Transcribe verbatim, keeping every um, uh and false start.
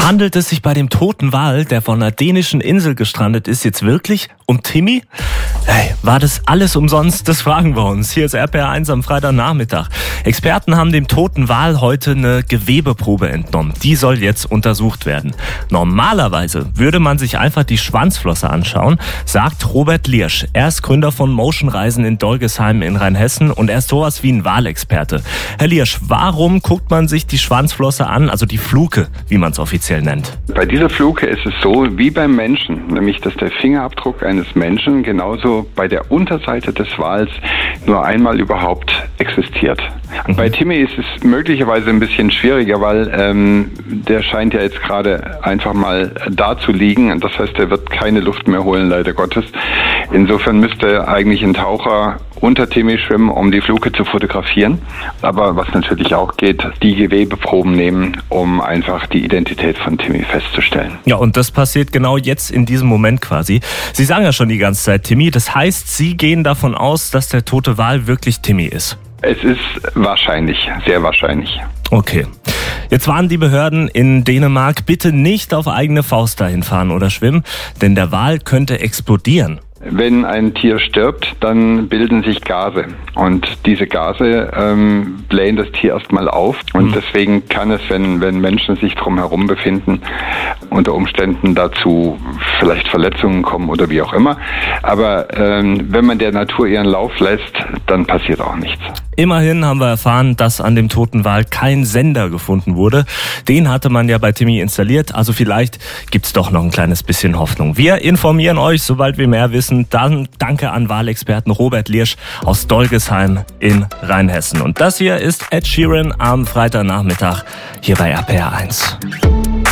Handelt es sich bei dem toten Wal, der von einer dänischen Insel gestrandet ist, jetzt wirklich um Timmy? Hey, war das alles umsonst? Das fragen wir uns. Hier ist R P R eins am Freitagnachmittag. Experten haben dem toten Wal heute eine Gewebeprobe entnommen. Die soll jetzt untersucht werden. Normalerweise würde man sich einfach die Schwanzflosse anschauen, sagt Robert Liersch. Er ist Gründer von Motion Reisen in Dolgesheim in Rheinhessen und er ist sowas wie ein Walexperte. Herr Liersch, warum guckt man sich die Schwanzflosse an, also die Fluke, wie man es offiziell nennt? Bei dieser Fluke ist es so wie beim Menschen, nämlich dass der Fingerabdruck eines Menschen genauso bei der Unterseite des Wals nur einmal überhaupt existiert. Mhm. Bei Timmy ist es möglicherweise ein bisschen schwieriger, weil ähm, der scheint ja jetzt gerade einfach mal da zu liegen. Das heißt, er wird keine Luft mehr holen, leider Gottes. Insofern müsste eigentlich ein Taucher unter Timmy schwimmen, um die Fluke zu fotografieren. Aber was natürlich auch geht, die Gewebeproben nehmen, um einfach die Identität von Timmy festzustellen. Ja, und das passiert genau jetzt in diesem Moment quasi. Sie sagen ja schon die ganze Zeit Timmy. Das heißt, Sie gehen davon aus, dass der tote Wal wirklich Timmy ist? Es ist wahrscheinlich, sehr wahrscheinlich. Okay. Jetzt warnen die Behörden in Dänemark, bitte nicht auf eigene Faust dahin fahren oder schwimmen, denn der Wal könnte explodieren. Wenn ein Tier stirbt, dann bilden sich Gase und diese Gase ähm, blähen das Tier erstmal auf und mhm. deswegen kann es, wenn, wenn Menschen sich drumherum befinden, unter Umständen dazu vielleicht Verletzungen kommen oder wie auch immer. Aber ähm, wenn man der Natur ihren Lauf lässt, dann passiert auch nichts. Immerhin haben wir erfahren, dass an dem toten Wal kein Sender gefunden wurde. Den hatte man ja bei Timmy installiert, also vielleicht gibt's doch noch ein kleines bisschen Hoffnung. Wir informieren euch, sobald wir mehr wissen. Dann danke an Walexperten Robert Liersch aus Dolgesheim in Rheinhessen. Und das hier ist Ed Sheeran am Freitagnachmittag hier bei R P R eins.